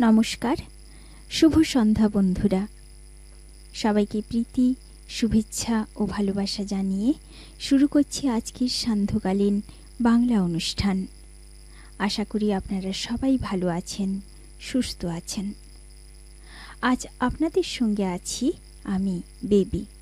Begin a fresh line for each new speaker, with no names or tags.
নমস্কার, শুভ সন্ধ্যা বন্ধুরা। সবাইকে প্রীতি, শুভেচ্ছা ও ভালোবাসা জানিয়ে শুরু করছি আজকের সান্ধ্যকালীন বাংলা অনুষ্ঠান। আশা করি আপনারা সবাই ভালো আছেন, সুস্থ আছেন। আজ আপনাদের সঙ্গে আছি আমি বেবি।